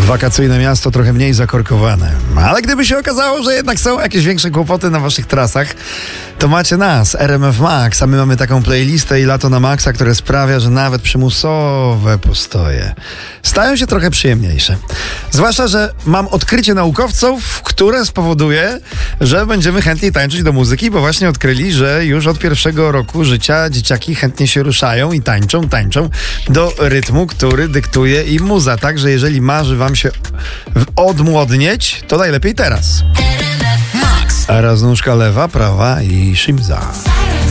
Wakacyjne miasto trochę mniej zakorkowane. Ale gdyby się okazało, że jednak są jakieś większe kłopoty na waszych trasach, to macie nas, RMF Max, a my mamy taką playlistę i lato na Maxa, które sprawia, że nawet przymusowe postoje stają się trochę przyjemniejsze. Zwłaszcza, że mam odkrycie naukowców, które spowoduje, że będziemy chętniej tańczyć do muzyki, bo właśnie odkryli, że już od pierwszego roku życia dzieciaki chętnie się ruszają i tańczą do rytmu, który dyktuje im muza. Także jeżeli marzy wam się odmłodnieć, to najlepiej teraz. A raz nóżka lewa, prawa i shimza.